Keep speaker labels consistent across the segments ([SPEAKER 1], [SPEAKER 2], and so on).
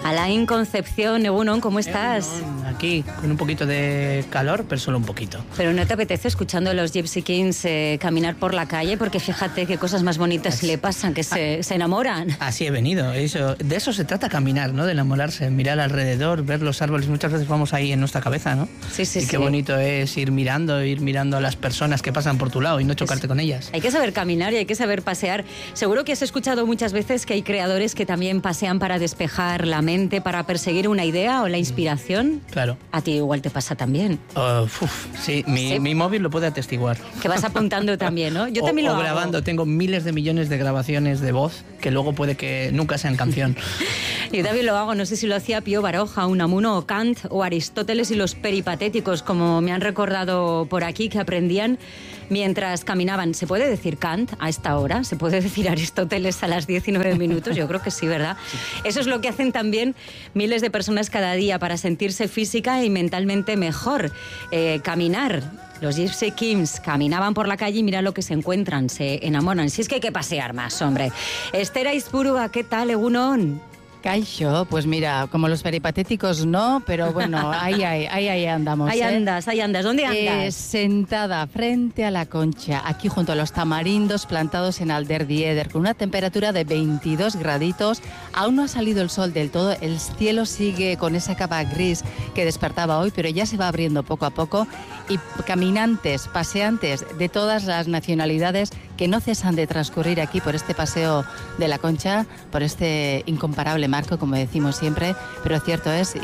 [SPEAKER 1] Alain Concepción, Egunon, ¿cómo estás?
[SPEAKER 2] Aquí, con un poquito de calor, pero solo un poquito.
[SPEAKER 1] Pero ¿no te apetece, escuchando a los Gypsy Kings, caminar por la calle? Porque fíjate qué cosas más bonitas le pasan, que se enamoran.
[SPEAKER 2] Así he venido. De eso se trata caminar, ¿no? De enamorarse, mirar alrededor, ver los árboles. Muchas veces vamos ahí en nuestra cabeza, ¿no?
[SPEAKER 1] Sí, sí,
[SPEAKER 2] y qué bonito es ir mirando a las personas que pasan por tu lado y no chocarte con ellas.
[SPEAKER 1] Hay que saber caminar y hay que saber pasear. Seguro que has escuchado muchas veces que hay creadores que también pasean para despejar la mente, para perseguir una idea o la inspiración.
[SPEAKER 2] Claro.
[SPEAKER 1] A ti igual te pasa también.
[SPEAKER 2] Sí, mi móvil lo puede atestiguar.
[SPEAKER 1] Que vas apuntando también, ¿no? Yo también lo hago.
[SPEAKER 2] Grabando, tengo miles de millones de grabaciones de voz que luego puede que nunca sean canción.
[SPEAKER 1] Yo también lo hago, no sé si lo hacía Pío Baroja, Unamuno o Kant o Aristóteles y los peripatéticos, como me han recordado por aquí, que aprendían mientras caminaban. ¿Se puede decir Kant a esta hora? ¿Se puede decir Aristóteles a las 19 minutos? Yo creo que sí, ¿verdad? Sí. Eso es lo que hacen también miles de personas cada día para sentirse física y mentalmente mejor. Caminar. Los Gypsy Kings caminaban por la calle y mira lo que se encuentran, se enamoran. Si es que hay que pasear más, hombre. Esther Aizpurua, ¿qué tal, Egunon?
[SPEAKER 3] Kaixo, pues mira, como los peripatéticos no, pero bueno, ahí andamos.
[SPEAKER 1] Ahí andas. ¿Dónde andas?
[SPEAKER 3] Sentada frente a la Concha, aquí junto a los tamarindos plantados en Alderdieder, con una temperatura de 22 graditos. Aún no ha salido el sol del todo, el cielo sigue con esa capa gris que despertaba hoy, pero ya se va abriendo poco a poco. Y caminantes, paseantes de todas las nacionalidades que no cesan de transcurrir aquí por este paseo de la Concha, por este incomparable marco, como decimos siempre, pero cierto es,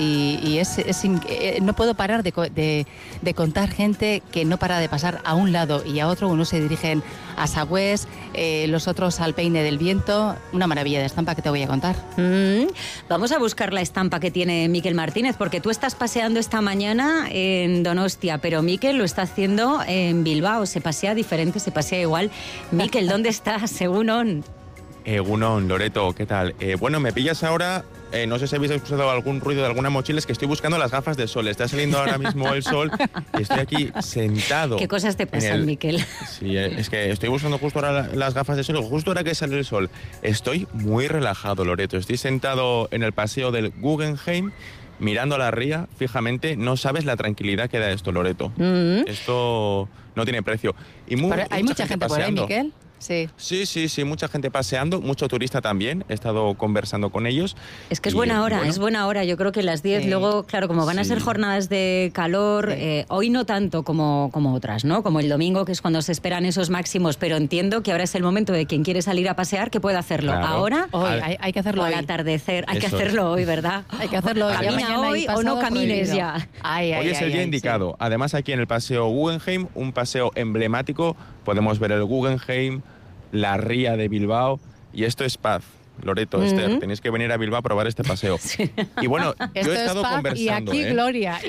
[SPEAKER 3] no puedo parar de contar gente que no para de pasar a un lado y a otro. Unos se dirigen a Sagüés, los otros al Peine del Viento. Una maravilla de estampa que te voy a contar.
[SPEAKER 1] Vamos a buscar la estampa que tiene Miquel Martínez, porque tú estás paseando esta mañana en Donostia, pero Miquel lo está haciendo en Bilbao. Se pasea diferente, se pasea igual. Miquel, ¿dónde estás? Egunon.
[SPEAKER 4] Egunon, Loreto, ¿qué tal? Bueno, me pillas ahora, no sé si habéis escuchado algún ruido de alguna mochila, es que estoy buscando las gafas de sol. Está saliendo ahora mismo el sol y estoy aquí sentado.
[SPEAKER 1] ¿Qué cosas te pasan, Miquel?
[SPEAKER 4] Sí, es que estoy buscando justo ahora las gafas de sol y justo ahora que sale el sol. Estoy muy relajado, Loreto. Estoy sentado en el paseo del Guggenheim, mirando a la ría fijamente. No sabes la tranquilidad que da esto, Loreto. Esto no tiene precio. Y
[SPEAKER 3] hay mucha gente por ahí, Miquel.
[SPEAKER 4] Sí, mucha gente paseando, mucho turista también, he estado conversando con ellos.
[SPEAKER 1] Es que es buena hora, bueno, es buena hora, yo creo que las 10, luego, claro, como van a ser jornadas de calor, hoy no tanto como otras, ¿no? Como el domingo, que es cuando se esperan esos máximos, pero entiendo que ahora es el momento de quien quiere salir a pasear, que puede hacerlo. Claro. Ahora,
[SPEAKER 3] hoy, hay que hacerlo
[SPEAKER 1] al atardecer, hay que hacerlo hoy, ¿verdad?
[SPEAKER 3] Hay que hacerlo hoy.
[SPEAKER 1] Camina hoy o no camines ya.
[SPEAKER 4] Hoy es el día indicado. Además, aquí en el paseo Guggenheim, un paseo emblemático, podemos ver el Guggenheim, la ría de Bilbao, y esto es paz. Loreto, Esther, tenéis que venir a Bilbao a probar este paseo. Sí. Y bueno, yo he estado conversando.
[SPEAKER 3] Y aquí Gloria,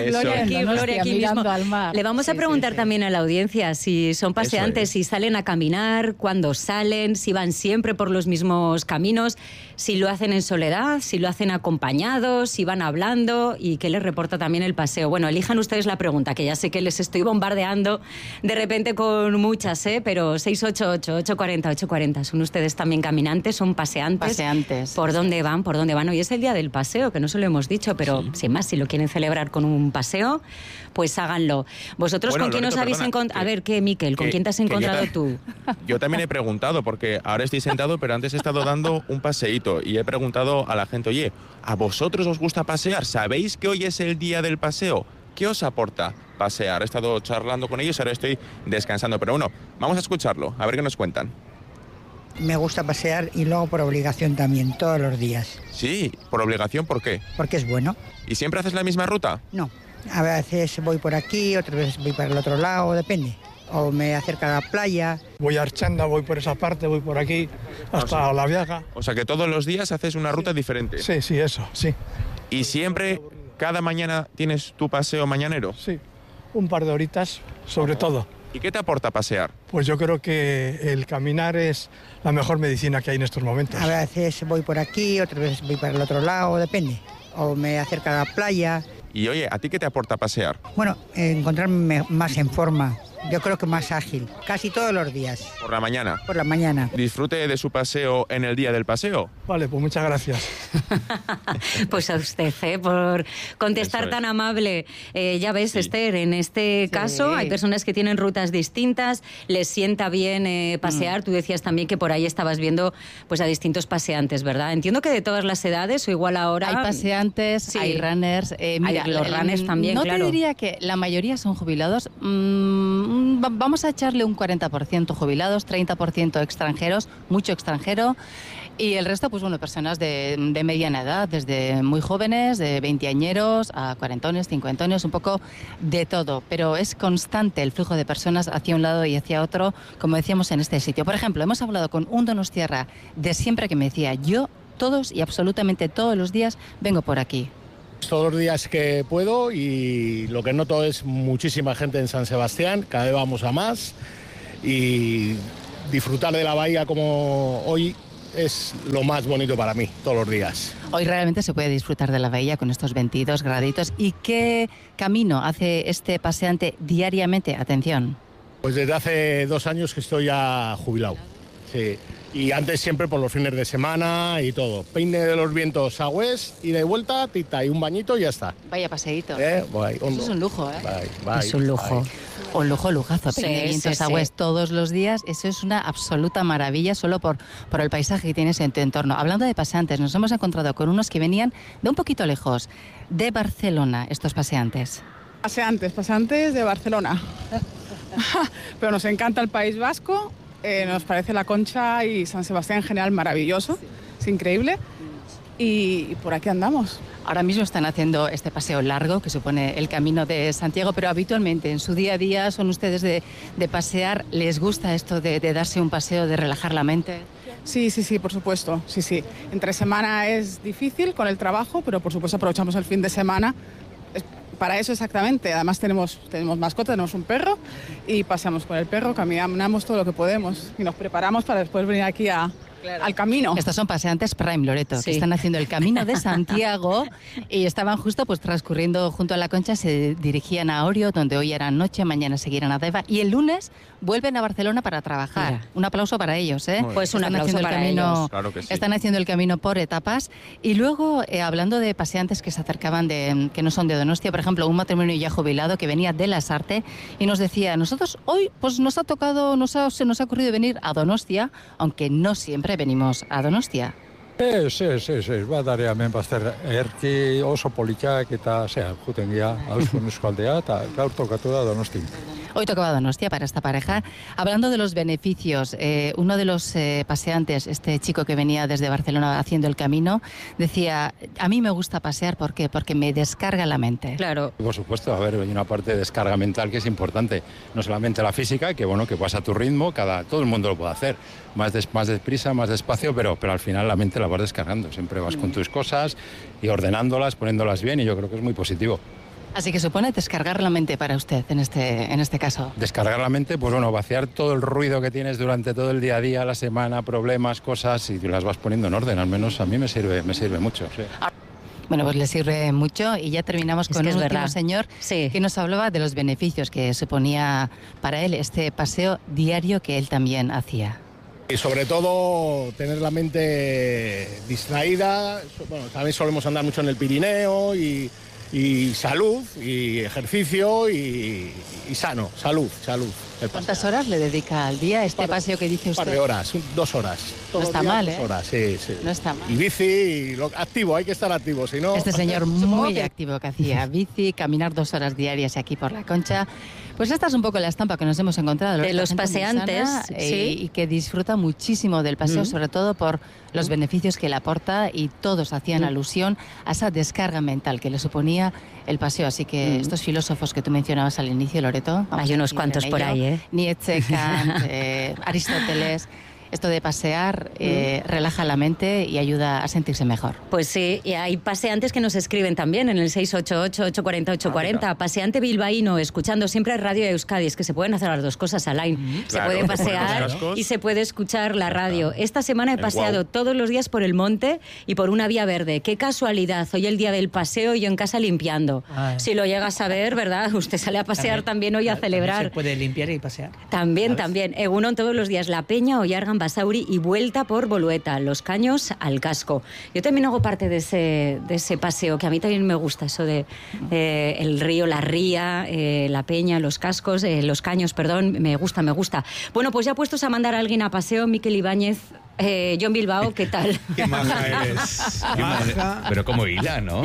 [SPEAKER 1] aquí
[SPEAKER 3] mirando al mar.
[SPEAKER 1] Le vamos a preguntar también a la audiencia si son paseantes, si salen a caminar, cuándo salen, si van siempre por los mismos caminos, si lo hacen en soledad, si lo hacen acompañados, si van hablando, y qué les reporta también el paseo. Bueno, elijan ustedes la pregunta, que ya sé que les estoy bombardeando de repente con muchas, pero 688-840-840. ¿Son ustedes también caminantes? ¿Son paseantes? ¿Por dónde van? Hoy es el día del paseo, que no se lo hemos dicho, pero sin más, si lo quieren celebrar con un paseo, pues háganlo. ¿Vosotros con quién os habéis encontrado? A ver, ¿qué, Miquel? ¿Con quién te has encontrado tú?
[SPEAKER 4] Yo también he preguntado, porque ahora estoy sentado, pero antes he estado dando un paseíto y he preguntado a la gente, oye, ¿a vosotros os gusta pasear? ¿Sabéis que hoy es el día del paseo? ¿Qué os aporta pasear? He estado charlando con ellos, ahora estoy descansando, pero bueno, vamos a escucharlo, a ver qué nos cuentan.
[SPEAKER 5] Me gusta pasear y luego por obligación también, todos los días.
[SPEAKER 4] Sí, ¿por obligación? ¿Por qué?
[SPEAKER 5] Porque es bueno.
[SPEAKER 4] ¿Y siempre haces la misma ruta?
[SPEAKER 5] No, a veces voy por aquí, otras veces voy para el otro lado, depende. O me acerco a la playa.
[SPEAKER 6] Voy a Archanda, voy por esa parte, voy por aquí, hasta La Viaga.
[SPEAKER 4] O sea que todos los días haces una ruta diferente.
[SPEAKER 6] Sí, eso, sí.
[SPEAKER 4] ¿Y siempre, cada mañana, tienes tu paseo mañanero?
[SPEAKER 6] Sí, un par de horitas, sobre todo.
[SPEAKER 4] ¿Y qué te aporta pasear?
[SPEAKER 6] Pues yo creo que el caminar es la mejor medicina que hay en estos momentos.
[SPEAKER 5] A veces voy por aquí, otras veces voy para el otro lado, depende. O me acerco a la playa.
[SPEAKER 4] Y oye, ¿a ti qué te aporta pasear?
[SPEAKER 5] Bueno, encontrarme más en forma, yo creo que más ágil, casi todos los días.
[SPEAKER 4] Por la mañana.
[SPEAKER 5] Por la mañana.
[SPEAKER 4] Disfrute de su paseo en el día del paseo.
[SPEAKER 6] Vale, pues muchas gracias.
[SPEAKER 1] Pues a usted, por contestar tan amable. Ya ves, Esther, en este caso hay personas que tienen rutas distintas, les sienta bien pasear. Tú decías también que por ahí estabas viendo pues a distintos paseantes, ¿verdad? Entiendo que de todas las edades o igual ahora...
[SPEAKER 3] Hay paseantes, hay runners. Mira,
[SPEAKER 1] hay los runners también,
[SPEAKER 3] no
[SPEAKER 1] claro.
[SPEAKER 3] te diría que la mayoría son jubilados. Vamos a echarle un 40% jubilados, 30% extranjeros, mucho extranjero. Y el resto, pues bueno, personas de mediana edad, desde muy jóvenes, de 20añeros a 40, 50, un poco de todo. Pero es constante el flujo de personas hacia un lado y hacia otro, como decíamos en este sitio. Por ejemplo, hemos hablado con un donostiarra de siempre que me decía, yo todos y absolutamente todos los días vengo por aquí.
[SPEAKER 7] Todos los días que puedo, y lo que noto es muchísima gente en San Sebastián, cada vez vamos a más, y disfrutar de la bahía como hoy es lo más bonito para mí, todos los días.
[SPEAKER 3] Hoy realmente se puede disfrutar de la bahía con estos 22 graditos. ¿Y qué camino hace este paseante diariamente? Atención.
[SPEAKER 7] Pues desde hace 2 años que estoy ya jubilado, sí. Y antes siempre por los fines de semana y todo. Peine de los Vientos a Hues, ida y vuelta, tita y un bañito y ya está.
[SPEAKER 3] Vaya paseíto.
[SPEAKER 7] Eso
[SPEAKER 3] es un lujo, ¿eh?
[SPEAKER 1] Es un lujo.
[SPEAKER 3] Un lujazo. Peine de Vientos a Hues todos los días. Eso es una absoluta maravilla solo por el paisaje que tienes en tu entorno. Hablando de paseantes, nos hemos encontrado con unos que venían de un poquito lejos, de Barcelona, estos paseantes.
[SPEAKER 8] Paseantes de Barcelona. Pero nos encanta el País Vasco. Nos parece La Concha y San Sebastián en general maravilloso, es increíble, y por aquí andamos.
[SPEAKER 3] Ahora mismo están haciendo este paseo largo que supone el Camino de Santiago, pero habitualmente en su día a día son ustedes de pasear. ¿Les gusta esto de darse un paseo, de relajar la mente?
[SPEAKER 8] Sí, por supuesto, sí. Entre semana es difícil con el trabajo, pero por supuesto aprovechamos el fin de semana. Para eso exactamente, además tenemos mascota, tenemos un perro y paseamos con el perro, caminamos todo lo que podemos y nos preparamos para después venir aquí al camino.
[SPEAKER 3] Estos son paseantes Prime, Loreto, que están haciendo el Camino de Santiago y estaban justo pues transcurriendo junto a La Concha, se dirigían a Orio, donde hoy era noche, mañana seguirán a Deva y el lunes vuelven a Barcelona para trabajar. Mira. Un aplauso para ellos, ¿eh?
[SPEAKER 1] Pues un aplauso para ellos.
[SPEAKER 4] Claro que sí.
[SPEAKER 3] Están haciendo el camino por etapas. Y luego, hablando de paseantes que se acercaban que no son de Donostia, por ejemplo, un matrimonio ya jubilado que venía de Lasarte y nos decía, nosotros hoy pues se nos ha ocurrido venir a Donostia, aunque no siempre venimos a Donostia.
[SPEAKER 9] Sí, badaria hemen bazter erki oso politak eta juten gea Auzun Euskaldea eta gaur tokatu da Donosti.
[SPEAKER 3] Hoy tocaba Donostia para esta pareja. Hablando de los beneficios, uno de los paseantes, este chico que venía desde Barcelona haciendo el camino, decía, a mí me gusta pasear, ¿por qué? Porque me descarga la mente.
[SPEAKER 1] Claro.
[SPEAKER 9] Por supuesto, hay una parte de descarga mental que es importante. No solamente la física, que bueno, que vas a tu ritmo, todo el mundo lo puede hacer. Más deprisa, más despacio, pero al final la mente la vas descargando. Siempre vas con tus cosas y ordenándolas, poniéndolas bien, y yo creo que es muy positivo.
[SPEAKER 3] Así que supone descargar la mente para usted en este caso.
[SPEAKER 9] Descargar la mente, pues bueno, vaciar todo el ruido que tienes durante todo el día a día, la semana, problemas, cosas, y las vas poniendo en orden. Al menos a mí me sirve mucho. Sí.
[SPEAKER 3] Bueno, pues le sirve mucho y ya terminamos con un último señor que nos hablaba de los beneficios que suponía para él este paseo diario que él también hacía.
[SPEAKER 7] Y sobre todo tener la mente distraída. Bueno, también solemos andar mucho en el Pirineo y salud, y ejercicio y sano, salud.
[SPEAKER 3] ¿Cuántas horas le dedica al día a este paseo que dice usted?
[SPEAKER 7] Un par de horas, 2 horas.
[SPEAKER 3] No está mal, ¿eh?
[SPEAKER 7] 2 horas, sí.
[SPEAKER 3] No está mal.
[SPEAKER 7] Y bici, activo, hay que estar activo, si no...
[SPEAKER 3] Este señor muy activo que hacía bici, caminar 2 horas diarias aquí por La Concha. Pues esta es un poco la estampa que nos hemos encontrado.
[SPEAKER 1] De los paseantes,
[SPEAKER 3] y que disfruta muchísimo del paseo, sobre todo por los beneficios que le aporta, y todos hacían alusión a esa descarga mental que le suponía el paseo. Así que estos filósofos que tú mencionabas al inicio, Loreto...
[SPEAKER 1] Hay unos cuantos por ahí, ¿eh?
[SPEAKER 3] Nietzsche, Kant, Aristóteles... esto de pasear relaja la mente y ayuda a sentirse mejor.
[SPEAKER 1] Pues sí, y hay paseantes que nos escriben también en el 688-840-840. Paseante bilbaíno, escuchando siempre Radio Euskadi. Es que se pueden hacer las dos cosas, Alain. Se puede pasear y se puede escuchar la radio. Esta semana he paseado todos los días por el monte y por una vía verde. Qué casualidad, hoy el día del paseo y yo en casa limpiando. Si lo llegas a ver, ¿verdad? Usted sale a pasear también hoy a celebrar.
[SPEAKER 2] Se puede limpiar y pasear.
[SPEAKER 1] También. Egunon todos los días, La Peña, Oyargan, Basauri y vuelta por Bolueta, Los Caños al casco. Yo también hago parte de ese paseo, que a mí también me gusta, eso de el río, la ría, La Peña, los cascos, los caños, perdón, me gusta. Bueno, pues ya puestos a mandar a alguien a paseo, Miquel Ibáñez, John Bilbao, ¿qué tal?
[SPEAKER 10] Qué maja eres.
[SPEAKER 11] Pero como hila, ¿no?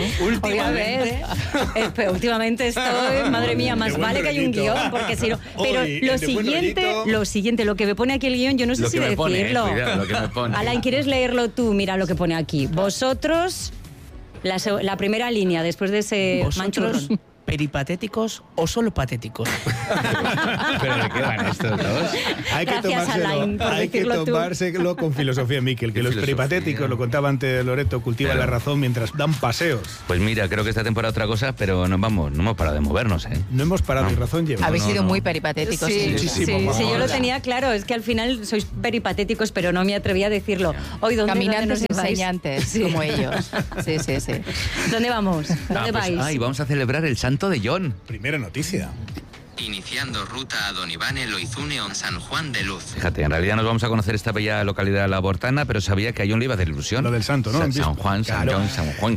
[SPEAKER 1] Últimamente estoy, madre mía, más vale que hay un guión, porque si no... Pero lo siguiente, lo que me pone aquí el guión, yo no sé si decirlo. Alain, ¿quieres leerlo tú? Mira lo que pone aquí. Vosotros, la primera línea, después de ese manchurrón.
[SPEAKER 2] ¿Peripatéticos o solo patéticos?
[SPEAKER 11] ¿Pero de qué van estos dos?
[SPEAKER 10] Hay que tomárselo con filosofía, Miquel, que los peripatéticos, lo contaba antes Loreto, cultivan la razón mientras dan paseos.
[SPEAKER 11] Pues mira, creo que esta temporada otra cosa, pero no hemos parado de movernos, ¿eh?
[SPEAKER 10] No hemos parado, y razón lleva.
[SPEAKER 3] Habéis sido muy peripatéticos.
[SPEAKER 1] Sí, yo lo tenía claro, es que al final sois peripatéticos, pero no me atreví a decirlo. Hoy,
[SPEAKER 3] Caminantes enseñantes, como ellos. Sí.
[SPEAKER 1] ¿Dónde vamos? ¿Dónde vais?
[SPEAKER 11] Vamos a celebrar el Santo de John.
[SPEAKER 10] Primera noticia.
[SPEAKER 12] Iniciando ruta a Don Iván Loizune en San Juan de Luz.
[SPEAKER 11] Fíjate, en realidad nos vamos a conocer esta bella localidad labortana, pero sabía que a John le iba de ilusión.
[SPEAKER 10] Lo del santo, ¿no?
[SPEAKER 11] San Juan, San Juan.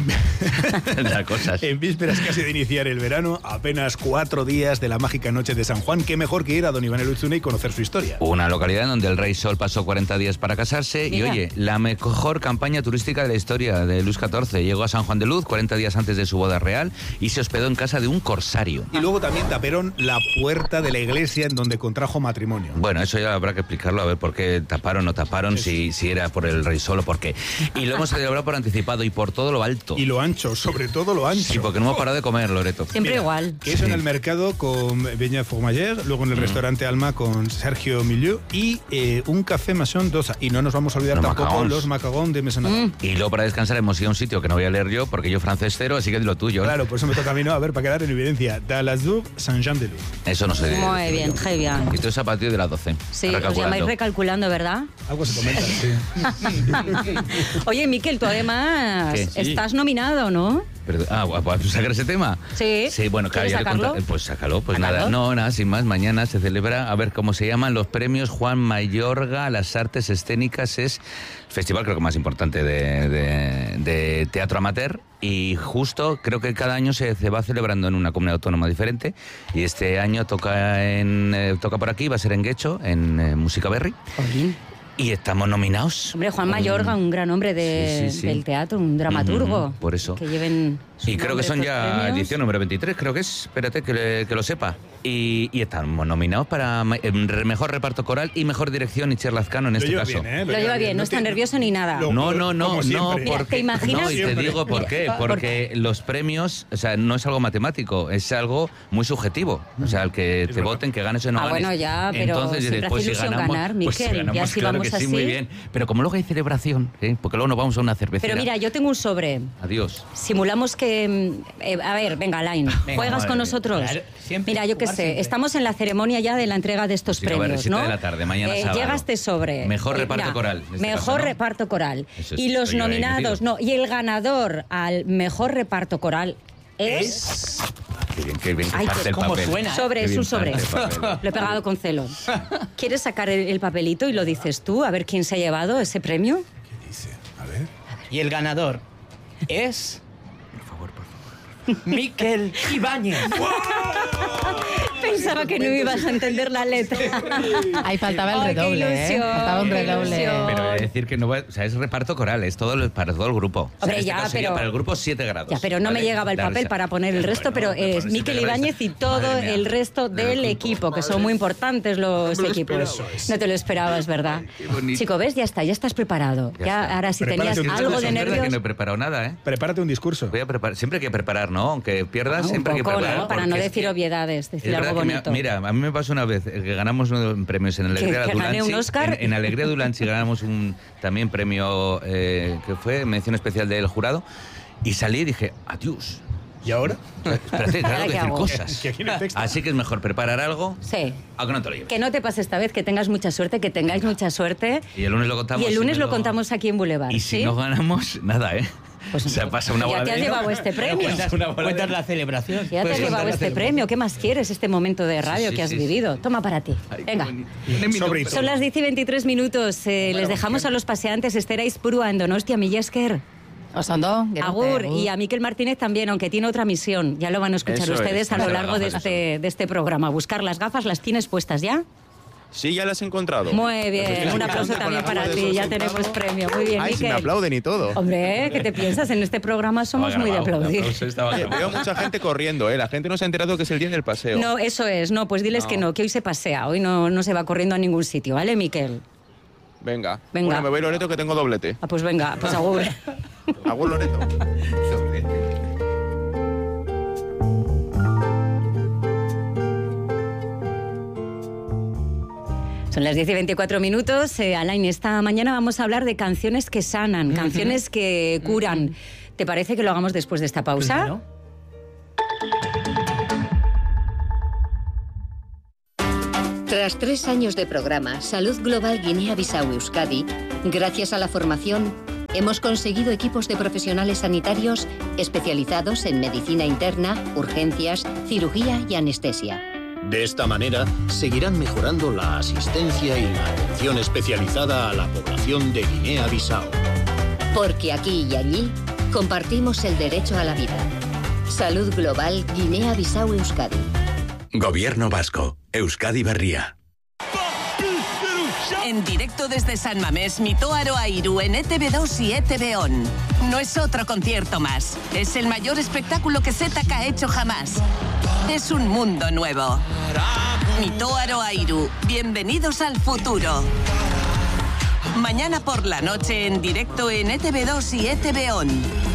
[SPEAKER 11] Las cosas.
[SPEAKER 10] En vísperas casi de iniciar el verano, apenas 4 días de la mágica noche de San Juan, qué mejor que ir a Don Iván Loizune y conocer su historia.
[SPEAKER 11] Una localidad donde el rey Sol pasó 40 días para casarse. Mira. Y oye, la mejor campaña turística de la historia de Luis XIV. Llegó a San Juan de Luz 40 días antes de su boda real y se hospedó en casa de un corsario.
[SPEAKER 10] Y luego también taparon la puerta de la iglesia en donde contrajo matrimonio.
[SPEAKER 11] Bueno, eso ya habrá que explicarlo, a ver por qué taparon o no taparon, si era por el rey Sol o por qué. Y lo hemos celebrado por anticipado y por todo lo alto.
[SPEAKER 10] Y lo ancho, sobre todo lo ancho.
[SPEAKER 11] Sí, porque no hemos parado de comer, Loreto.
[SPEAKER 1] Siempre igual.
[SPEAKER 10] Que eso en el mercado con Beñat Fourmayer, luego en el restaurante Alma con Sergio Milieu y un café Maison Dosa. Y no nos vamos a olvidar tampoco los macarons de Maison.
[SPEAKER 11] Y luego para descansar hemos ido a un sitio que no voy a leer yo, porque yo francés cero, así que di lo tuyo.
[SPEAKER 10] Claro, por eso me toca a mí, ¿no? A ver, para quedar en evidencia. Dalazur Saint-Jean-de-Luz.
[SPEAKER 11] Eso no sé.
[SPEAKER 1] Muy bien, très bien.
[SPEAKER 11] Esto es a partir de las 12.
[SPEAKER 1] Sí, os llamáis recalculando, ¿verdad?
[SPEAKER 10] Algo se comenta, sí.
[SPEAKER 1] Oye, Miquel, tú además estás nominado, ¿no?
[SPEAKER 11] ¿Vas a sacar ese tema?
[SPEAKER 1] Sí.
[SPEAKER 11] Sí, bueno, claro, ya le pues sácalo. Pues nada, sin más, mañana se celebra, a ver cómo se llaman, los premios Juan Mayorga a las artes escénicas. Es el festival creo que más importante de teatro amateur. Y justo creo que cada año se va celebrando en una comunidad autónoma diferente. Y este año toca por aquí, va a ser en Guecho, en Música Berry. Y estamos nominados.
[SPEAKER 1] Hombre, Juan Mayorga, un gran hombre del teatro, un dramaturgo.
[SPEAKER 11] Por eso.
[SPEAKER 1] Que lleven
[SPEAKER 11] y creo que son ya premios. Edición número 23, creo que es. Espérate que lo sepa. Y estamos nominados para mejor reparto coral y mejor dirección, Itziar Lazcano en este caso.
[SPEAKER 1] Lo lleva bien, no está nervioso ni nada.
[SPEAKER 11] No,
[SPEAKER 1] Mira, ¿te imaginas?
[SPEAKER 11] No, y te digo por qué. Porque los premios, o sea, no es algo matemático, es algo muy subjetivo. O sea, el que te voten, que ganes o no ganes.
[SPEAKER 1] Bueno, ya, pero
[SPEAKER 11] entonces,
[SPEAKER 1] siempre hace ilusión ganar, Miquel. Ya si vamos así.
[SPEAKER 11] Sí, muy bien. Pero como luego hay celebración, porque luego nos vamos a una cervecera.
[SPEAKER 1] Pero mira, yo tengo un sobre.
[SPEAKER 11] Adiós.
[SPEAKER 1] Simulamos que... a ver, venga, Alain, ¿juegas con nosotros? Claro, mira, yo qué sé, estamos en la ceremonia ya de la entrega de estos premios, ¿no?
[SPEAKER 11] 7 de la tarde, mañana sábado.
[SPEAKER 1] Llega este sobre.
[SPEAKER 11] Mejor reparto coral.
[SPEAKER 1] Mejor reparto coral. Y los nominados, y el ganador al mejor reparto coral es...
[SPEAKER 11] Qué bien que parte el papel.
[SPEAKER 1] Suena, sobre, es un sobre. Lo he pegado con celo. ¿Quieres sacar el papelito y lo dices tú? A ver quién se ha llevado ese premio.
[SPEAKER 10] ¿Qué dice? A ver.
[SPEAKER 2] Y el ganador es...
[SPEAKER 11] Por favor.
[SPEAKER 2] Miquel Ibáñez.
[SPEAKER 1] Pensaba que no ibas a entender la letra.
[SPEAKER 3] Ahí faltaba el redoble, faltaba un redoble.
[SPEAKER 11] Pero es decir que no va, o sea, es reparto coral, es para todo el grupo.
[SPEAKER 1] Hombre,
[SPEAKER 11] o sea,
[SPEAKER 1] ya, pero
[SPEAKER 11] para el grupo 7 grados.
[SPEAKER 1] Ya, pero no me llegaba el papel para poner el resto, pero es Miquel Ibáñez y todo el resto del equipo, que son muy importantes los equipos. No te lo esperabas, ¿verdad? Chico, ¿ves? Ya estás preparado. Ya ahora si tenías algo de nervios...
[SPEAKER 11] Que no he preparado nada, ¿eh?
[SPEAKER 10] Prepárate un discurso.
[SPEAKER 11] Voy a preparar, siempre hay que preparar, ¿no? Aunque pierdas, siempre hay que preparar.
[SPEAKER 1] ¿no? Para no decir obviedades, decir algo algo bonito.
[SPEAKER 11] Mira, a mí me pasó una vez que ganamos premios en Alegría
[SPEAKER 1] ¿Que gané un Oscar?
[SPEAKER 11] En Alegría Dulance ganamos un también premio que fue mención especial del jurado, y salí y dije, adiós.
[SPEAKER 7] ¿Y ahora?
[SPEAKER 11] Espérate, claro que decir cosas.
[SPEAKER 7] Que aquí no hay texto.
[SPEAKER 11] Así que es mejor preparar algo.
[SPEAKER 1] Sí.
[SPEAKER 11] Aunque no te lo lleves.
[SPEAKER 1] Que no te pase esta vez, que tengas mucha suerte, que tengáis mucha suerte.
[SPEAKER 11] Y el lunes lo contamos.
[SPEAKER 1] Y el lunes lo contamos aquí en Boulevard.
[SPEAKER 11] Y si
[SPEAKER 1] ¿sí?
[SPEAKER 11] no ganamos, nada, ¿eh?
[SPEAKER 1] Pues
[SPEAKER 11] o sea, pasa una bola
[SPEAKER 1] ya te has llevado este premio.
[SPEAKER 2] Cuentas la celebración.
[SPEAKER 1] Ya te has llevado este premio. ¿Qué más quieres este momento de radio que has vivido? Toma para ti. Venga. Son las 10 y 23 minutos. Les dejamos a los paseantes Esther Aizpurua en Donostia, Mila esker.
[SPEAKER 3] Osondo,
[SPEAKER 1] Agur, y a Miquel Martínez también, aunque tiene otra misión. Ya lo van a escuchar ustedes a lo largo de este programa. Buscar las gafas, ¿las tienes puestas ya?
[SPEAKER 4] Sí, ya las he encontrado.
[SPEAKER 1] Muy bien, un aplauso también para ti, ya tenemos premio. Muy bien,
[SPEAKER 4] Ay,
[SPEAKER 1] Miquel.
[SPEAKER 4] si me aplauden y todo.
[SPEAKER 1] Hombre, ¿qué te piensas? En este programa somos muy de aplaudir.
[SPEAKER 4] Veo mucha gente corriendo, ¿eh? La gente no se ha enterado que es el día del paseo.
[SPEAKER 1] No, eso es, no, pues diles que no, que hoy se pasea, hoy no se va corriendo a ningún sitio, ¿vale, Miquel?
[SPEAKER 4] Venga. Bueno, me voy Loreto que tengo doblete.
[SPEAKER 1] Ah, pues venga, pues agur.
[SPEAKER 4] Agur, Loreto.
[SPEAKER 1] Son las 10 y 24 minutos. Alain, esta mañana vamos a hablar de canciones que sanan, canciones que curan. ¿Te parece que lo hagamos después de esta pausa?
[SPEAKER 2] Claro.
[SPEAKER 13] Tras 3 años de programa, Salud Global Guinea-Bissau Euskadi, gracias a la formación, hemos conseguido equipos de profesionales sanitarios especializados en medicina interna, urgencias, cirugía y anestesia.
[SPEAKER 14] De esta manera, seguirán mejorando la asistencia y la atención especializada a la población de Guinea-Bissau.
[SPEAKER 13] Porque aquí y allí compartimos el derecho a la vida. Salud Global Guinea-Bissau Euskadi.
[SPEAKER 15] Gobierno Vasco. Euskadi Berria.
[SPEAKER 16] En directo desde San Mamés, Mitoaro Airu en ETV2 y ETV-ON. No es otro concierto más. Es el mayor espectáculo que ZK ha hecho jamás. Es un mundo nuevo. Mitoaro Airu. Bienvenidos al futuro. Mañana por la noche en directo en ETV2 y ETV-ON.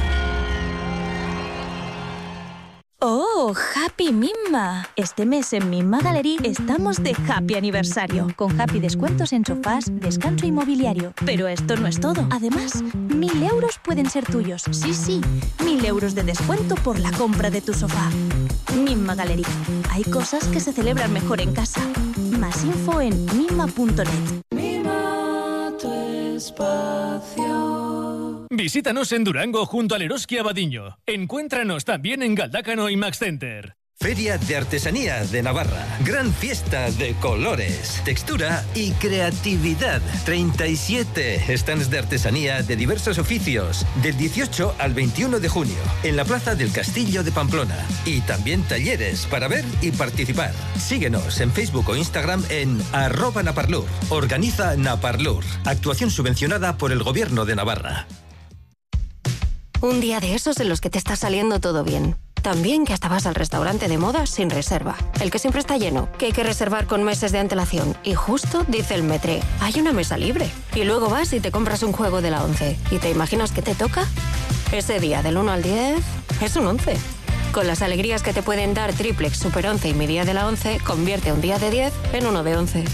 [SPEAKER 17] ¡Oh, Happy Mimma! Este mes en Mimma Gallery estamos de Happy Aniversario, con Happy descuentos en sofás, descanso inmobiliario. Pero esto no es todo. Además, 1.000 euros pueden ser tuyos. Sí, 1.000 euros de descuento por la compra de tu sofá. Mimma Gallery. Hay cosas que se celebran mejor en casa. Más info en mimma.net.
[SPEAKER 18] Mima tu espacio.
[SPEAKER 19] Visítanos en Durango junto al Eroski Abadiño. Encuéntranos también en Galdácano y Max Center.
[SPEAKER 20] Feria de Artesanía de Navarra. Gran fiesta de colores, textura y creatividad. 37 stands de artesanía de diversos oficios. Del 18 al 21 de junio. En la Plaza del Castillo de Pamplona. Y también talleres para ver y participar. Síguenos en Facebook o Instagram en @Naparlur. Organiza Naparlur. Actuación subvencionada por el Gobierno de Navarra.
[SPEAKER 21] Un día de esos en los que te está saliendo todo bien. También que hasta vas al restaurante de moda sin reserva. El que siempre está lleno, que hay que reservar con meses de antelación. Y justo dice el metre, hay una mesa libre. Y luego vas y te compras un juego de la 11. ¿Y te imaginas qué te toca? Ese día del 1 al 10 es un 11. Con las alegrías que te pueden dar Triplex, Super 11 y Mi Día de la 11, convierte un día de 10 en uno de 11.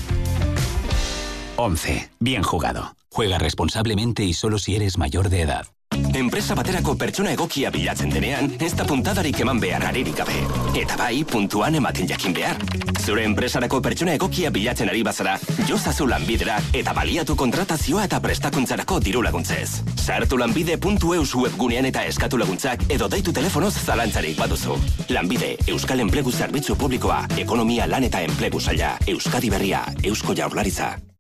[SPEAKER 15] 11. Bien jugado. Juega responsablemente y solo si eres mayor de edad.
[SPEAKER 22] Enpresa baterako pertsona egokia bilatzen denean, ez da puntadarik eman behar aririk gabe. Eta bai, puntuan ematen jakin behar. Zure enpresarako pertsona egokia bilatzen ari bazara, jozazu Lanbidera eta baliatu kontratazioa eta prestakuntzarako diru laguntzez. Sartu lanbide.eus webgunean eta eskatu laguntzak edo deitu telefonoz zalantzarik baduzu. Lanbide, Euskal Enplegu Zerbitzu Publikoa, Ekonomia, Lan eta Enplegu Saila, Euskadi Berria, Eusko Jaurlaritza.